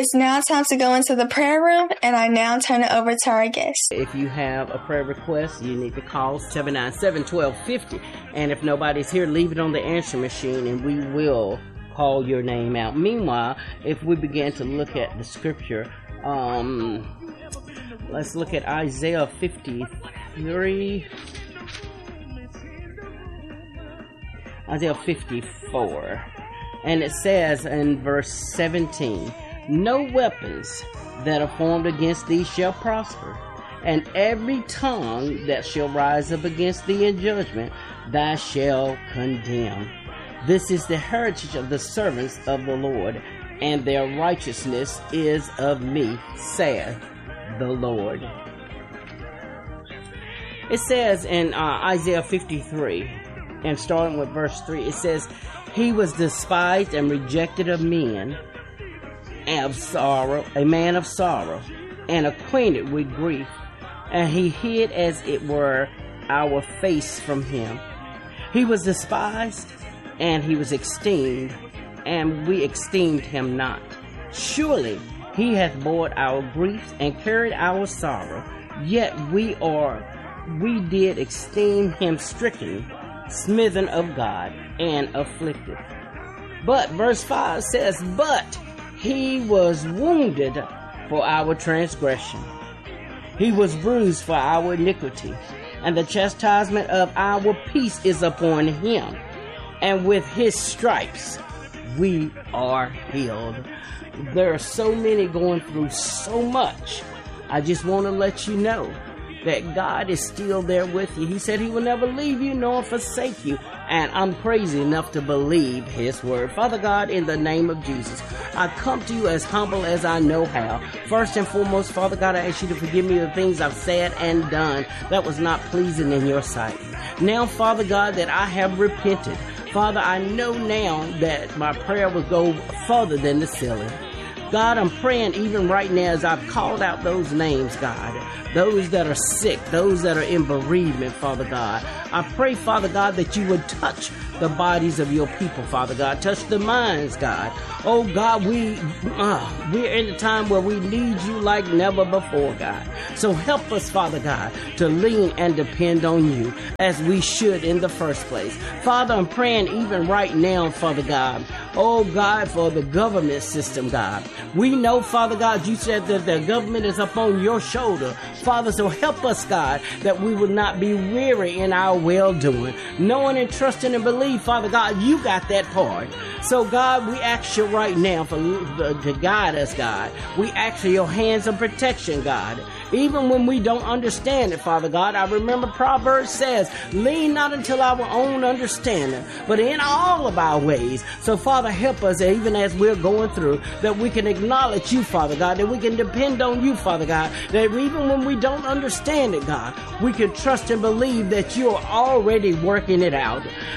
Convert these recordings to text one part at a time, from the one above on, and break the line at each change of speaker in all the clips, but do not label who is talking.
It's now time to go into the prayer room, and I now turn it over to our guest.
If you have a prayer request, you need to call 797-1250. And if nobody's here, leave it on the answer machine, and we will call your name out. Meanwhile, if we begin to look at the scripture, let's look at Isaiah 53. Isaiah 54. And it says in verse 17, no weapons that are formed against thee shall prosper, and every tongue that shall rise up against thee in judgment thou shalt condemn. This is the heritage of the servants of the Lord, and their righteousness is of me, saith the Lord. It says in Isaiah 53, and starting with verse 3, it says, he was despised and rejected of men, and of sorrow, a man of sorrow, and acquainted with grief, and he hid as it were our face from him. He was despised, and he was esteemed, and we esteemed him not. Surely he hath borne our griefs and carried our sorrow, yet we did esteem him stricken, smitten of God, and afflicted. But verse 5 says, but he was wounded for our transgression, he was bruised for our iniquity, and the chastisement of our peace is upon him, and with his stripes we are healed. There are so many going through so much. I just want to let you know that God is still there with you. He said he will never leave you nor forsake you. And I'm crazy enough to believe his word. Father God, in the name of Jesus, I come to you as humble as I know how. First and foremost, Father God, I ask you to forgive me the things I've said and done that was not pleasing in your sight. Now, Father God, that I have repented, Father, I know now that my prayer will go further than the ceiling. God, I'm praying even right now as I've called out those names, God, those that are sick, those that are in bereavement, Father God. I pray, Father God, that you would touch the bodies of your people, Father God. Touch the minds, God. Oh, God, we're in a time where we need you like never before, God. So help us, Father God, to lean and depend on you as we should in the first place. Father, I'm praying even right now, Father God, oh, God, for the government system, God. We know, Father God, you said that the government is upon your shoulder. Father, so help us, God, that we will not be weary in our well-doing, knowing and trusting and believe, Father God, you got that part. So, God, we ask you right now to guide us, God. We ask for your hands of protection, God. Even when we don't understand it, Father God, I remember Proverbs says, lean not until our own understanding, but in all of our ways. So, Father, help us even as we're going through, that we can acknowledge you, Father God, that we can depend on you, Father God, that even when we don't understand it, God, we can trust and believe that you're already working it out.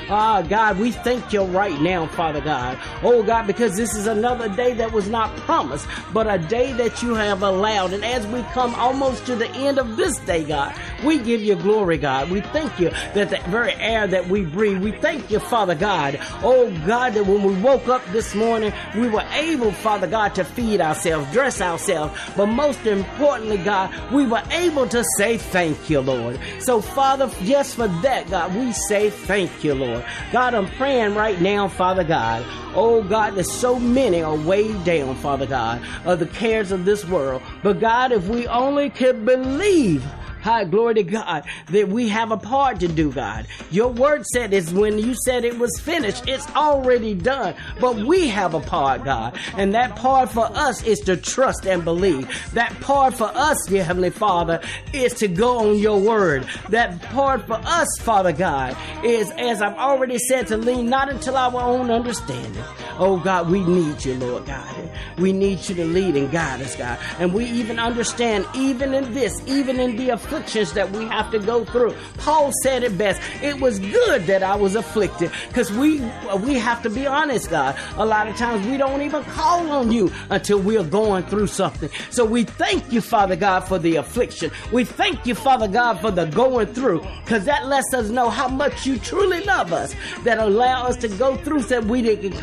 God, we thank you right now, Father God. Oh, God, because this is another day that was not promised, but a day that you have allowed. And as we come almost to the end of this day, God, we give you glory, God. We thank you that the very air that we breathe, we thank you, Father God. Oh, God, that when we woke up this morning, we were able, Father God, to feed ourselves, dress ourselves, but most importantly, God, we were able to say thank you, Lord. So, Father, just for that, God, we say thank you, Lord. God, I'm praying right now, Father God. Oh, God, there's so many are weighed down, Father God, of the cares of this world. But, God, if we only could believe, hi, glory to God, that we have a part to do, God. Your word said is when you said it was finished, it's already done. But we have a part, God. And that part for us is to trust and believe. That part for us, dear Heavenly Father, is to go on your word. That part for us, Father God, is, as I've already said, to lean not until our own understanding. Oh, God, we need you, Lord God. We need you to lead and guide us, God. And we even understand, even in this, even in the afflictions that we have to go through. Paul said it best. It was good that I was afflicted, because we have to be honest, God. A lot of times we don't even call on you until we are going through something. So we thank you, Father God, for the affliction. We thank you, Father God, for the going through, because that lets us know how much you truly love us, that allow us to go through so we can call on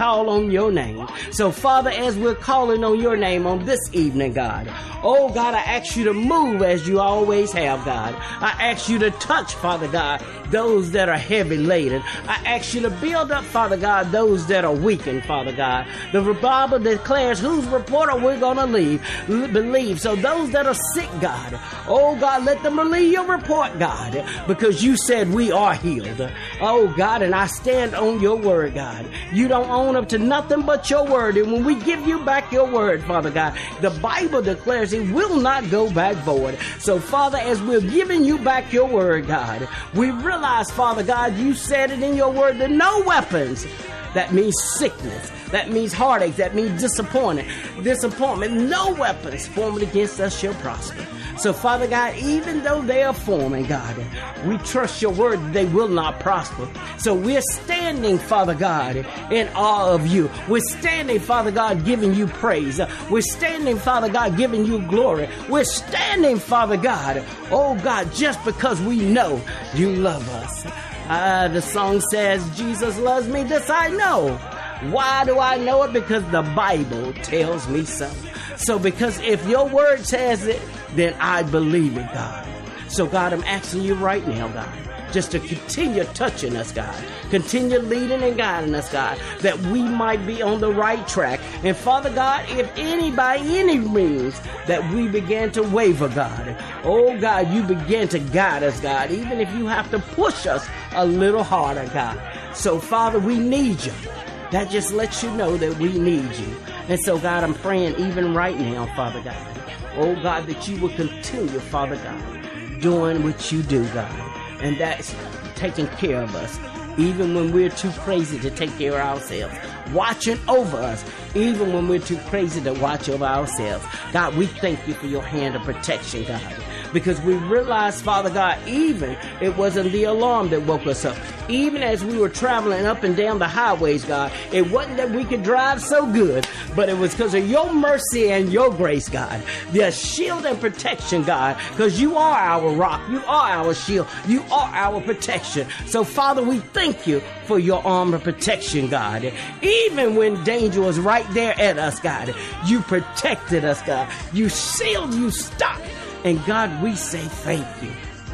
on your name. So, Father, as we're calling on your name on this evening, God, oh, God, I ask you to move as you always have, God. I ask you to touch, Father God, those that are heavy laden. I ask you to build up, Father God, those that are weakened, Father God. The Bible declares whose report are we going to believe. So those that are sick, God, oh, God, let them believe your report, God, because you said we are healed. Oh, God, and I stand on your word, God. You don't own up to nothing but your word. And when we give you back your word, Father God, the Bible declares it will not go back void. So, Father, as we're giving you back your word, God, we realize, Father God, you said it in your word that no weapons, that means sickness, that means heartache, that means disappointment, no weapons formed against us shall prosper. So, Father God, even though they are forming, God, we trust your word that they will not prosper. So we're standing, Father God, in awe of you. We're standing, Father God, giving you praise. We're standing, Father God, giving you glory. We're standing, Father God, oh God, just because we know you love us. The song says, Jesus loves me, this I know. Why do I know it? Because the Bible tells me so. So because if your word says it, then I believe it, God. So God, I'm asking you right now, God, just to continue touching us, God. Continue leading and guiding us, God, that we might be on the right track. And Father God, if by any means that we begin to waver, God, oh God, you begin to guide us, God, even if you have to push us a little harder, God. So Father, we need you. That just lets you know that we need you. And so, God, I'm praying even right now, Father God, oh God, that you will continue, Father God, doing what you do, God. And that's taking care of us, even when we're too crazy to take care of ourselves. Watching over us, even when we're too crazy to watch over ourselves. God, we thank you for your hand of protection, God. Because we realize, Father God, even it wasn't the alarm that woke us up. Even as we were traveling up and down the highways, God, it wasn't that we could drive so good, but it was because of your mercy and your grace, God. The shield and protection, God, because you are our rock. You are our shield. You are our protection. So, Father, we thank you for your armor protection, God. Even when danger was right there at us, God, you protected us, God. You sealed, you stopped. And God, we say thank you.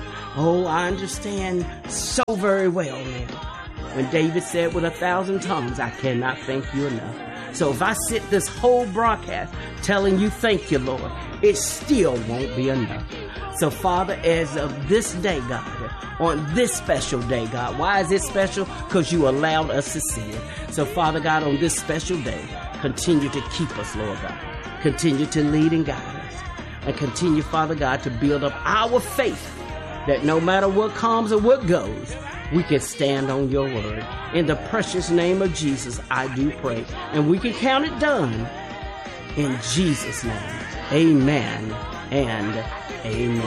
Oh, I understand so very well now. When David said with 1,000 tongues, I cannot thank you enough. So if I sit this whole broadcast telling you thank you, Lord, it still won't be enough. So Father, as of this day, God, on this special day, God, why is it special? Because you allowed us to see it. So Father God, on this special day, continue to keep us, Lord God. Continue to lead and guide us. And continue, Father God, to build up our faith that no matter what comes or what goes, we can stand on your word. In the precious name of Jesus, I do pray. And we can count it done. In Jesus' name, amen and amen.